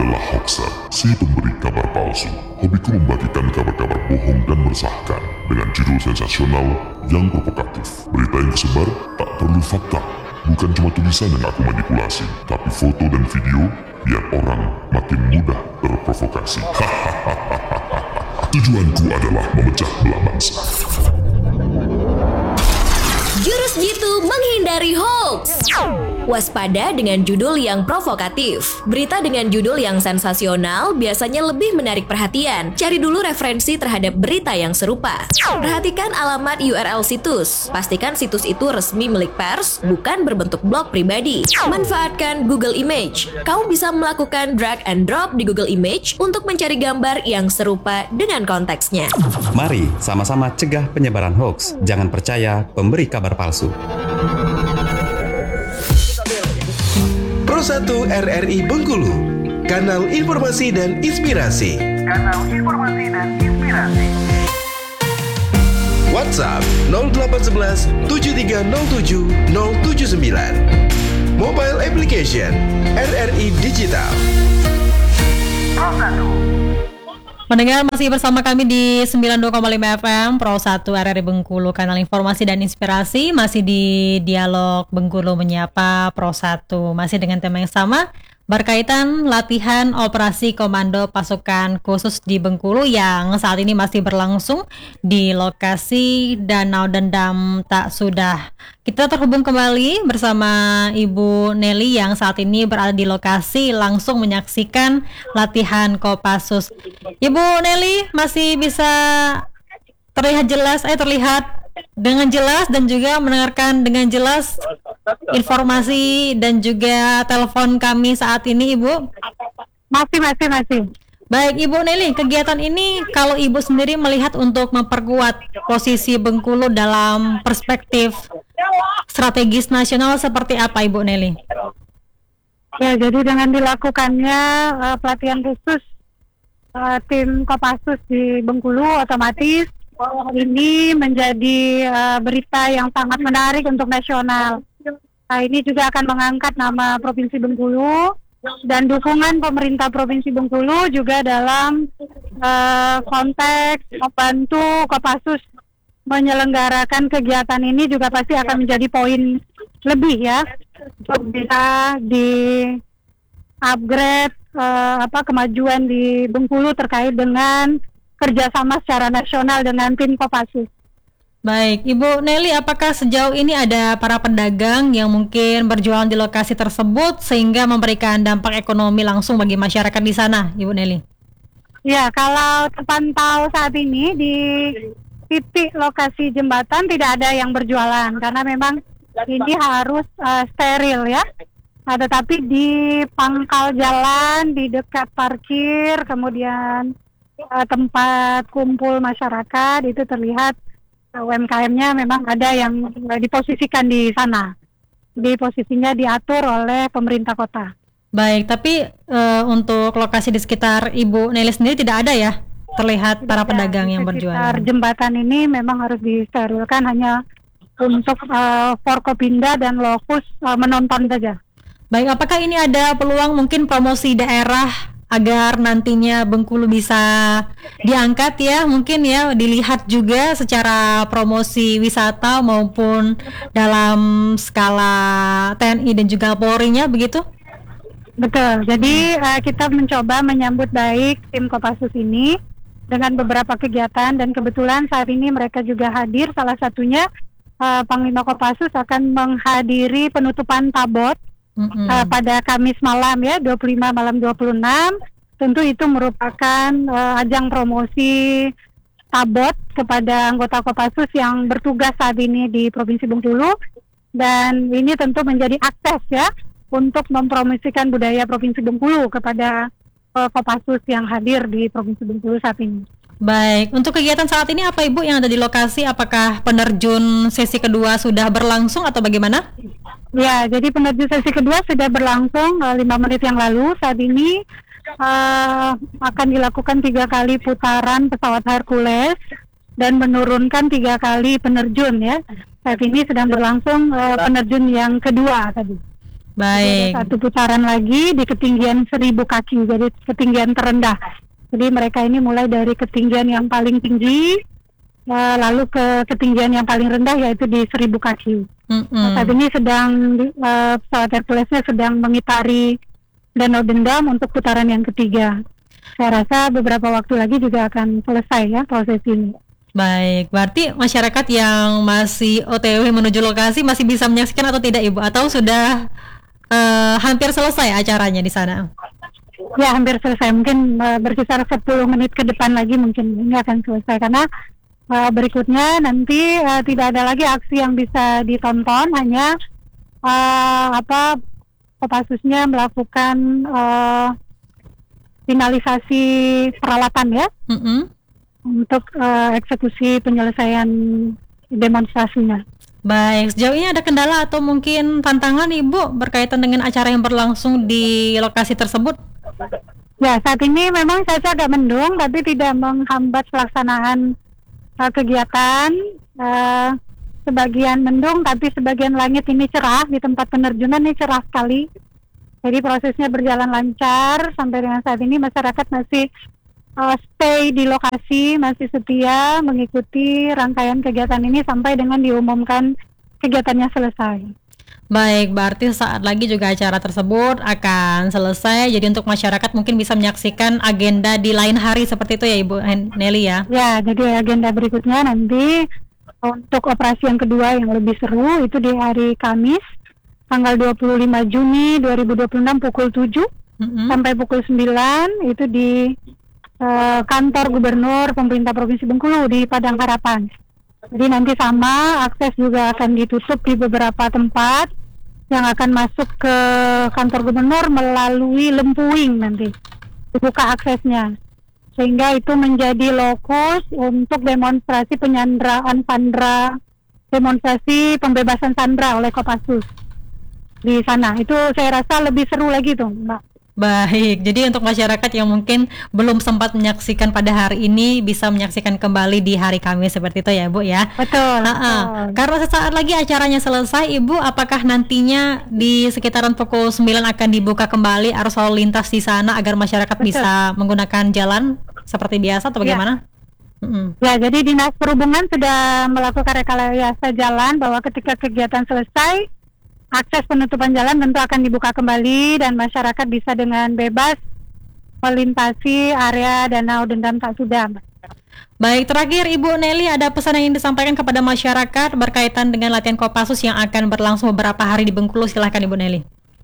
adalah hoaxer, si pemberi kabar palsu. Hobiku membagikan kabar-kabar bohong dan meresahkan dengan judul sensasional yang provokatif. Berita yang tersebar tak perlu fakta, bukan cuma tulisan yang aku manipulasi, tapi foto dan video biar orang makin mudah terprovokasi. Tujuanku adalah memecah belah bangsa. Jurus Jitu menghindari hoax. Waspada dengan judul yang provokatif. Berita dengan judul yang sensasional biasanya lebih menarik perhatian. Cari dulu referensi terhadap berita yang serupa. Perhatikan alamat URL situs. Pastikan situs itu resmi milik pers, bukan berbentuk blog pribadi. Manfaatkan Google Image. Kamu bisa melakukan drag and drop di Google Image untuk mencari gambar yang serupa dengan konteksnya. Mari sama-sama cegah penyebaran hoax. Jangan percaya pemberi kabar palsu. Pro1 RRI Bengkulu, kanal informasi dan inspirasi. WhatsApp 0811 7307 079. Mobile application RRI Digital. Pendengar masih bersama kami di 92,5 FM Pro1 RRI Bengkulu, kanal informasi dan inspirasi. Masih di Dialog Bengkulu Menyapa Pro1, masih dengan tema yang sama berkaitan latihan operasi komando pasukan khusus di Bengkulu yang saat ini masih berlangsung di lokasi Danau Dendam Tak Sudah. Kita terhubung kembali bersama Ibu Nelly yang saat ini berada di lokasi langsung menyaksikan latihan Kopassus. Ibu Nelly masih bisa terlihat dengan jelas dan juga mendengarkan dengan jelas informasi dan juga telepon kami saat ini, Ibu? Masih. Baik, Ibu Nelly, kegiatan ini kalau Ibu sendiri melihat untuk memperkuat posisi Bengkulu dalam perspektif strategis nasional seperti apa, Ibu Nelly? Ya, jadi dengan dilakukannya pelatihan khusus tim Kopassus di Bengkulu, otomatis ini menjadi berita yang sangat menarik untuk nasional. Nah, ini juga akan mengangkat nama Provinsi Bengkulu dan dukungan pemerintah Provinsi Bengkulu juga dalam konteks membantu Kopassus menyelenggarakan kegiatan ini juga pasti akan menjadi poin lebih ya untuk bisa di upgrade kemajuan di Bengkulu terkait dengan kerjasama secara nasional dengan tim Kopassus. Baik, Ibu Nelly, apakah sejauh ini ada para pedagang yang mungkin berjualan di lokasi tersebut sehingga memberikan dampak ekonomi langsung bagi masyarakat di sana, Ibu Nelly? Ya, kalau terpantau saat ini di titik lokasi jembatan tidak ada yang berjualan karena memang ini harus steril ya. Nah, tetapi di pangkal jalan, di dekat parkir, kemudian tempat kumpul masyarakat itu terlihat UMKM-nya memang ada yang diposisikan di sana. Di posisinya diatur oleh pemerintah kota. Baik, tapi untuk lokasi di sekitar Ibu Nelly sendiri tidak ada ya terlihat para pedagang yang berjualan? Sekitar jembatan ini memang harus disterilkan hanya untuk Forkopimda dan Lokus menonton saja. Baik, apakah ini ada peluang mungkin promosi daerah agar nantinya Bengkulu bisa diangkat ya, mungkin ya dilihat juga secara promosi wisata maupun dalam skala TNI dan juga Polri-nya begitu? Betul, jadi kita mencoba menyambut baik tim Kopassus ini dengan beberapa kegiatan dan kebetulan saat ini mereka juga hadir, salah satunya Panglima Kopassus akan menghadiri penutupan Tabot pada Kamis malam ya, 25 malam 26. Tentu itu merupakan ajang promosi Tabot kepada anggota Kopassus yang bertugas saat ini di Provinsi Bengkulu, dan ini tentu menjadi akses ya untuk mempromosikan budaya Provinsi Bengkulu kepada Kopassus yang hadir di Provinsi Bengkulu saat ini. Baik, untuk kegiatan saat ini apa Ibu yang ada di lokasi? Apakah penerjun sesi kedua sudah berlangsung atau bagaimana? Ya, jadi penerjun sesi kedua sudah berlangsung 5 menit yang lalu. Saat ini akan dilakukan 3 kali putaran pesawat Hercules dan menurunkan 3 kali penerjun ya. Saat ini sedang berlangsung penerjun yang kedua tadi. Baik. Ada satu putaran lagi di ketinggian 1000 kaki, jadi ketinggian terendah. Jadi mereka ini mulai dari ketinggian yang paling tinggi, lalu ke ketinggian yang paling rendah yaitu di 1000 kaki. Saat ini pesawat Herculesnya sedang mengitari Danau Dendam untuk putaran yang ketiga. Saya rasa beberapa waktu lagi juga akan selesai ya proses ini. Baik, berarti masyarakat yang masih OTW menuju lokasi masih bisa menyaksikan atau tidak Ibu? Atau sudah hampir selesai acaranya di sana? Ya, hampir selesai. Mungkin berkisar 10 menit ke depan lagi mungkin ini akan selesai. Karena berikutnya nanti tidak ada lagi aksi yang bisa ditonton, hanya Kopassusnya melakukan finalisasi peralatan ya. Untuk eksekusi penyelesaian demonstrasinya. Baik, sejauh ini ada kendala atau mungkin tantangan Ibu berkaitan dengan acara yang berlangsung di lokasi tersebut? Ya, saat ini memang cuaca agak mendung, tapi tidak menghambat pelaksanaan kegiatan. Sebagian mendung, tapi sebagian langit ini cerah, di tempat penerjunan ini cerah sekali. Jadi prosesnya berjalan lancar, sampai dengan saat ini masyarakat masih stay di lokasi, masih setia mengikuti rangkaian kegiatan ini sampai dengan diumumkan kegiatannya selesai. Baik, berarti saat lagi juga acara tersebut akan selesai. Jadi untuk masyarakat mungkin bisa menyaksikan agenda di lain hari seperti itu ya Ibu Nelly ya? Ya, jadi agenda berikutnya nanti untuk operasi yang kedua yang lebih seru itu di hari Kamis tanggal 25 Juni 2026 pukul 7 sampai pukul 9 itu di kantor gubernur pemerintah Provinsi Bengkulu di Padang Harapan. Jadi nanti sama akses juga akan ditutup di beberapa tempat yang akan masuk ke kantor gubernur melalui Lempuing nanti dibuka aksesnya, sehingga itu menjadi lokus untuk demonstrasi penyanderaan sandera, demonstrasi pembebasan sandera oleh Kopassus di sana. Itu saya rasa lebih seru lagi tuh Mbak. Baik, jadi untuk masyarakat yang mungkin belum sempat menyaksikan pada hari ini bisa menyaksikan kembali di hari Kamis seperti itu ya Bu ya. Betul. Karena sesaat lagi acaranya selesai Ibu, apakah nantinya di sekitaran pukul 9 akan dibuka kembali arus lalu lintas di sana agar masyarakat bisa menggunakan jalan seperti biasa atau bagaimana? Ya, jadi Dinas Perhubungan sudah melakukan rekayasa jalan bahwa ketika kegiatan selesai akses penutupan jalan tentu akan dibuka kembali dan masyarakat bisa dengan bebas melintasi area Danau Dendam Tak Sudam. Baik, terakhir Ibu Nelly, ada pesan yang ingin disampaikan kepada masyarakat berkaitan dengan latihan Kopassus yang akan berlangsung beberapa hari di Bengkulu. Silahkan Ibu Nelly.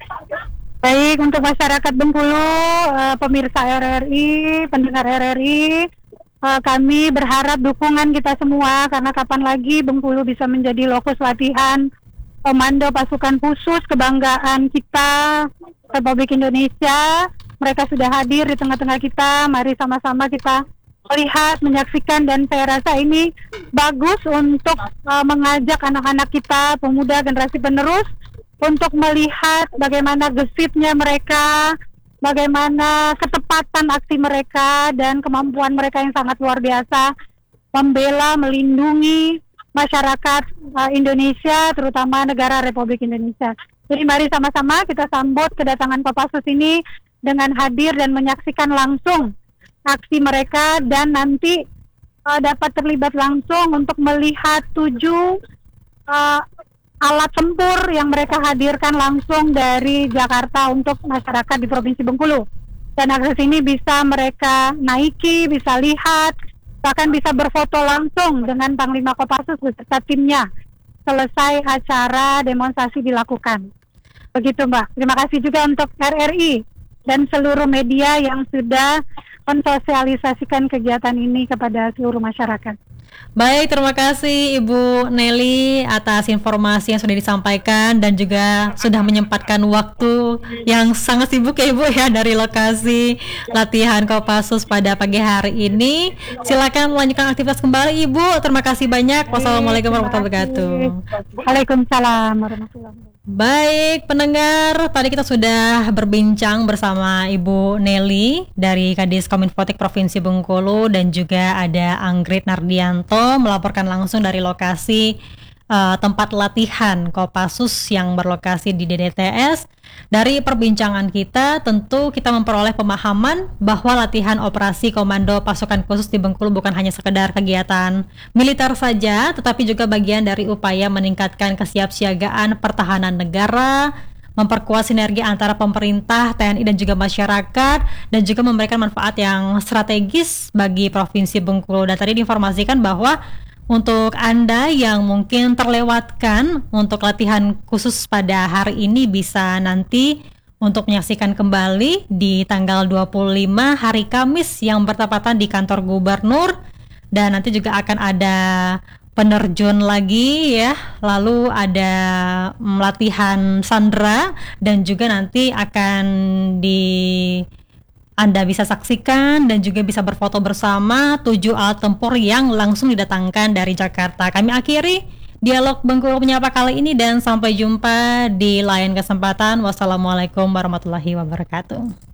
Baik, untuk masyarakat Bengkulu, pemirsa RRI, pendengar RRI, kami berharap dukungan kita semua karena kapan lagi Bengkulu bisa menjadi lokus latihan Komando Pasukan Khusus Kebanggaan kita, Republik Indonesia. Mereka sudah hadir di tengah-tengah kita. Mari sama-sama kita melihat, menyaksikan, dan saya rasa ini bagus untuk mengajak anak-anak kita, pemuda generasi penerus, untuk melihat bagaimana gesitnya mereka, bagaimana ketepatan aksi mereka, dan kemampuan mereka yang sangat luar biasa membela, melindungi masyarakat Indonesia, terutama negara Republik Indonesia. Jadi mari sama-sama kita sambut kedatangan Kopassus ini dengan hadir dan menyaksikan langsung aksi mereka, dan nanti dapat terlibat langsung untuk melihat 7 alat tempur yang mereka hadirkan langsung dari Jakarta untuk masyarakat di Provinsi Bengkulu. Dan akses ini bisa mereka naiki, bisa lihat, bahkan bisa berfoto langsung dengan Panglima Kopassus beserta timnya selesai acara demonstrasi dilakukan. Begitu Mbak. Terima kasih juga untuk RRI dan seluruh media yang sudah mensosialisasikan kegiatan ini kepada seluruh masyarakat. Baik, terima kasih Ibu Nelly atas informasi yang sudah disampaikan dan juga sudah menyempatkan waktu yang sangat sibuk ya Ibu ya dari lokasi latihan Kopassus pada pagi hari ini. Silakan melanjutkan aktivitas kembali Ibu. Terima kasih banyak. Wassalamualaikum warahmatullahi wabarakatuh. Waalaikumsalam warahmatullahi wabarakatuh. Baik pendengar, tadi kita sudah berbincang bersama Ibu Nelly dari Kadis Kominfotik Provinsi Bengkulu dan juga ada Anggrit Nardianto melaporkan langsung dari lokasi tempat latihan Kopassus yang berlokasi di DDTS. Dari perbincangan kita, tentu kita memperoleh pemahaman bahwa latihan operasi komando pasukan khusus di Bengkulu bukan hanya sekedar kegiatan militer saja, tetapi juga bagian dari upaya meningkatkan kesiapsiagaan pertahanan negara, memperkuat sinergi antara pemerintah, TNI dan juga masyarakat, dan juga memberikan manfaat yang strategis bagi Provinsi Bengkulu. Dan tadi diinformasikan bahwa untuk Anda yang mungkin terlewatkan untuk latihan khusus pada hari ini bisa nanti untuk menyaksikan kembali di tanggal 25 hari Kamis yang bertepatan di kantor gubernur, dan nanti juga akan ada penerjun lagi ya, lalu ada latihan sandera, dan juga nanti akan Anda bisa saksikan dan juga bisa berfoto bersama 7 alat tempur yang langsung didatangkan dari Jakarta. Kami akhiri dialog Bengkulu Menyapa kali ini dan sampai jumpa di lain kesempatan. Wassalamualaikum warahmatullahi wabarakatuh.